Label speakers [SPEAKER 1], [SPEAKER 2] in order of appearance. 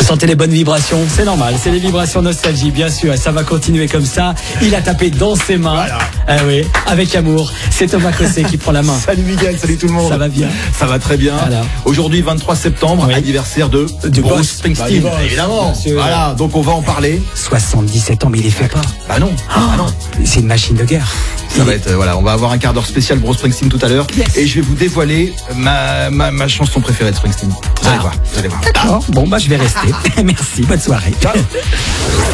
[SPEAKER 1] sentez les bonnes vibrations, c'est normal, c'est les vibrations nostalgie, bien sûr, ça va continuer comme ça. Il a tapé dans ses mains,
[SPEAKER 2] voilà.
[SPEAKER 1] Ah oui, avec amour. C'est Thomas Cossé qui prend la main.
[SPEAKER 2] Salut Miguel, salut tout le monde.
[SPEAKER 1] Ça va bien?
[SPEAKER 2] Ça va très bien.
[SPEAKER 1] Voilà.
[SPEAKER 2] Aujourd'hui, 23 septembre,
[SPEAKER 1] Oui.
[SPEAKER 2] anniversaire de
[SPEAKER 1] Du
[SPEAKER 2] Bruce
[SPEAKER 1] boss.
[SPEAKER 2] Springsteen,
[SPEAKER 1] Bah, du boss,
[SPEAKER 2] évidemment.
[SPEAKER 1] bien sûr.
[SPEAKER 2] Voilà, donc on va en parler.
[SPEAKER 1] 77 ans, mais il les fait pas.
[SPEAKER 2] Bah non,
[SPEAKER 1] C'est une machine de guerre.
[SPEAKER 2] Ça va être, voilà, on va avoir un quart d'heure spécial Bruce Springsteen tout à l'heure.
[SPEAKER 1] Yes.
[SPEAKER 2] Et je vais vous dévoiler ma chanson préférée de Springsteen. Vous allez voir, vous allez voir.
[SPEAKER 1] D'accord, bon bah je vais rester. Merci, bonne soirée.
[SPEAKER 2] Ciao.